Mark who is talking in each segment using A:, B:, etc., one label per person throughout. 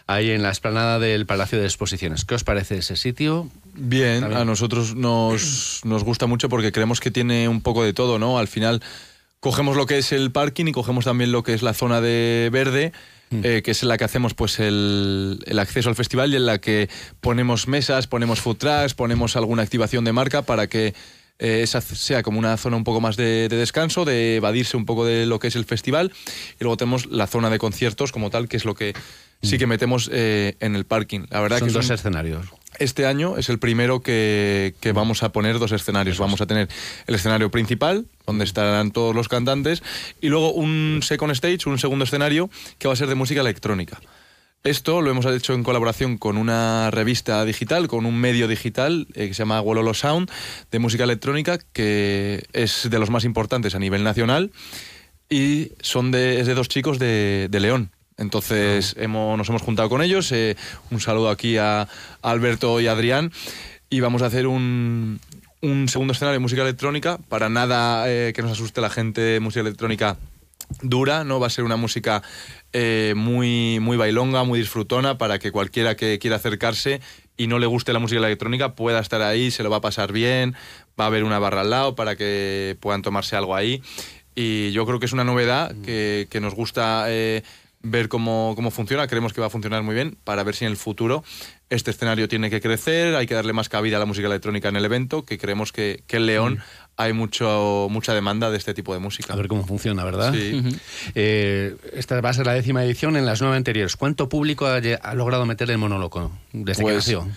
A: ahí en la explanada del Palacio de Exposiciones. ¿Qué os parece ese sitio?
B: Bien, a nosotros nos gusta mucho porque creemos que tiene un poco de todo, ¿no? Al final cogemos lo que es el parking y cogemos también lo que es la zona de verde, que es en la que hacemos pues el acceso al festival y en la que ponemos mesas, ponemos food trucks, ponemos alguna activación de marca para que esa sea como una zona un poco más de descanso, de evadirse un poco de lo que es el festival. Y luego tenemos la zona de conciertos como tal, que es lo que sí que metemos en el parking. La verdad
A: Son
B: que
A: dos escenarios.
B: Este año es el primero que vamos a poner dos escenarios. Vamos a tener el escenario principal, donde estarán todos los cantantes, y luego un second stage, un segundo escenario, que va a ser de música electrónica. Esto lo hemos hecho en colaboración con una revista digital, con un medio digital que se llama Wololo Sound, de música electrónica, que es de los más importantes a nivel nacional, y es de dos chicos de León. Entonces nos hemos juntado con ellos, un saludo aquí a Alberto y Adrián, y vamos a hacer un segundo escenario de música electrónica. Para nada que nos asuste la gente, música electrónica dura, ¿no? Va a ser una música muy, muy bailonga, muy disfrutona, para que cualquiera que quiera acercarse y no le guste la música electrónica pueda estar ahí, se lo va a pasar bien, va a haber una barra al lado para que puedan tomarse algo ahí. Y yo creo que es una novedad que nos gusta ver cómo funciona. Creemos que va a funcionar muy bien, para ver si en el futuro este escenario tiene que crecer, hay que darle más cabida a la música electrónica en el evento, que creemos que en León hay mucha demanda de este tipo de música.
A: A ver cómo funciona, ¿verdad?
B: Sí.
A: Esta va a ser la 10ª edición. En las 9 anteriores, ¿cuánto público ha logrado meter el Monóloco desde que nació?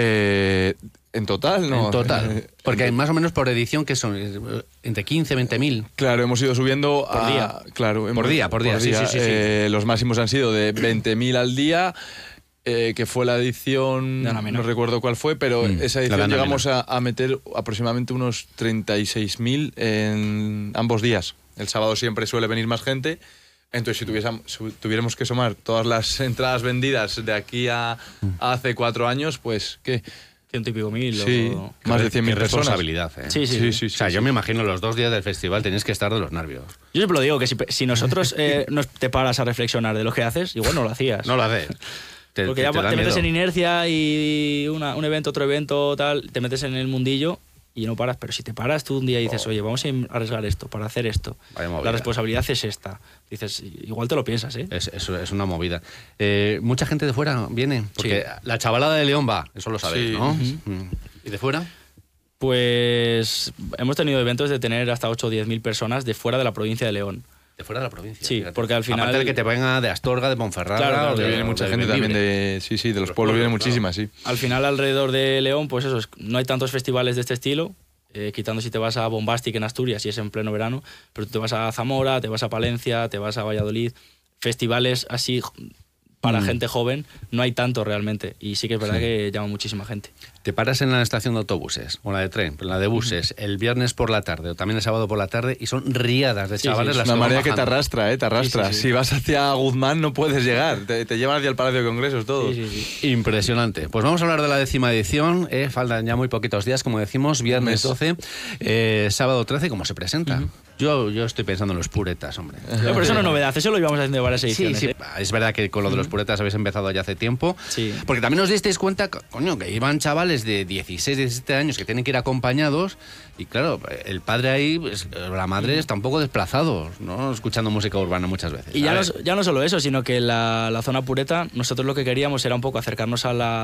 B: En total, ¿no?
A: En total. Porque más o menos por edición, que son entre 15 y 20.000.
B: Claro, hemos ido subiendo
A: por día.
B: Claro,
A: por día. Sí.
B: Los máximos han sido de 20.000 al día, que fue la edición, no recuerdo cuál fue, pero esa edición llegamos a meter aproximadamente unos 36.000 en ambos días. El sábado siempre suele venir más gente. Entonces, si tuviéramos que sumar todas las entradas vendidas de aquí a hace 4 años, pues, ¿qué?
C: 100 y pico mil.
B: Sí, más de 100.000 personas.
A: Responsabilidad, ¿eh?
C: Sí.
A: O sea, yo me imagino los 2 días del festival tenéis que estar de los nervios.
C: Yo siempre lo digo, que si nosotros no te paras a reflexionar de lo que haces, igual no lo hacías.
A: No lo haces.
C: Porque ya te metes en inercia y un evento, otro evento, tal, te metes en el mundillo y no paras. Pero si te paras tú un día y dices, oye, vamos a arriesgar esto para hacer esto, la responsabilidad es esta, dices, igual te lo piensas, ¿eh?
A: Es una movida. Mucha gente de fuera viene, porque la chavalada de León va, eso lo sabéis, ¿no? ¿Y de fuera?
C: Pues hemos tenido eventos de tener hasta 8 o 10.000 personas de fuera de la provincia de León.
A: De fuera de la provincia.
C: Sí,
A: fíjate.
C: Porque al final...
A: Aparte de que te venga de Astorga, de Ponferrada...
C: Claro,
B: viene mucha gente también de los pueblos viene muchísima, sí.
C: Al final, alrededor de León, pues eso, no hay tantos festivales de este estilo, quitando si te vas a Bombastic en Asturias, y es en pleno verano, pero tú te vas a Zamora, te vas a Palencia, te vas a Valladolid, festivales así para gente joven, no hay tanto realmente, y sí que es verdad que llama muchísima gente.
A: Te paras en la estación de autobuses, o la de tren, en la de buses, el viernes por la tarde, o también el sábado por la tarde, y son riadas de chavales.
B: Es una marea que te arrastra, te arrastra. Sí. Si vas hacia Guzmán no puedes llegar, te llevan hacia el Palacio de Congresos todos.
C: Sí.
A: Impresionante. Pues vamos a hablar de la 10ª edición, faltan ya muy poquitos días, como decimos, viernes 12, sábado 13, ¿cómo se presenta? Yo estoy pensando en los puretas, hombre.
C: Pero eso no es novedad, eso lo íbamos haciendo de varias ediciones.
A: Sí. Es verdad que con lo de los puretas habéis empezado ya hace tiempo.
C: Sí.
A: Porque también os disteis cuenta, coño, que iban chavales de 16, 17 años que tienen que ir acompañados. Y claro, el padre ahí, pues, la madre está un poco desplazados, ¿no? Escuchando música urbana muchas veces.
C: Y ya no solo eso, sino que la zona pureta, nosotros lo que queríamos era un poco acercarnos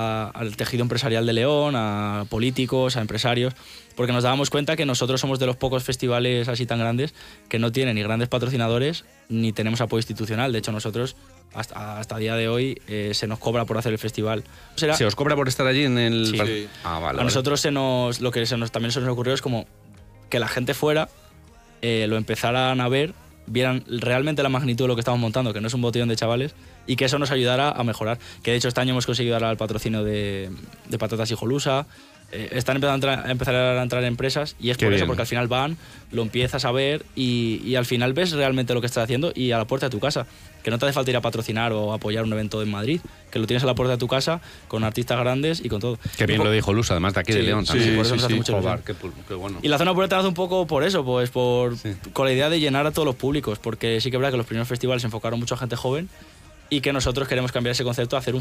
C: al tejido empresarial de León, a políticos, a empresarios, porque nos dábamos cuenta que nosotros somos de los pocos festivales así tan grandes que no tienen ni grandes patrocinadores ni tenemos apoyo institucional. De hecho, nosotros hasta día de hoy se nos cobra por hacer el festival.
A: ¿Se os cobra por estar allí en el...?
C: Sí.
A: Vale.
C: A nosotros lo que también se nos ocurrió es como que la gente fuera, lo empezaran a ver, vieran realmente la magnitud de lo que estamos montando, que no es un botellón de chavales, y que eso nos ayudara a mejorar. Que de hecho este año hemos conseguido dar al patrocinio de Patatas Hijolusa. Están empezando a empezar a entrar empresas, y es por eso, porque al final lo empiezas a ver y al final ves realmente lo que estás haciendo y a la puerta de tu casa. Que no te hace falta ir a patrocinar o apoyar un evento en Madrid, que lo tienes a la puerta de tu casa con artistas grandes y con todo.
A: Qué bien lo dijo Lusa, además de aquí de León también.
C: Sí, por eso nos hace mucho ilusión.
A: Qué bueno.
C: Y la zona pureta hace un poco por eso, pues con la idea de llenar a todos los públicos, porque sí que es verdad que los primeros festivales se enfocaron mucho a gente joven y que nosotros queremos cambiar ese concepto a hacer un